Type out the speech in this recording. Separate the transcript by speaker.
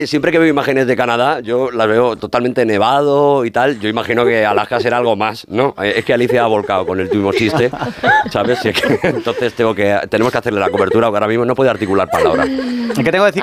Speaker 1: siempre que veo imágenes de Canadá, yo las veo totalmente nevado y tal. Yo imagino que Alaska será algo más, ¿no? Es que Alicia ha volcado con el tubo chiste, ¿sabes? Entonces tenemos que hacerle la cobertura, porque ahora mismo no puede articular palabras.
Speaker 2: ¿Qué tengo que decir?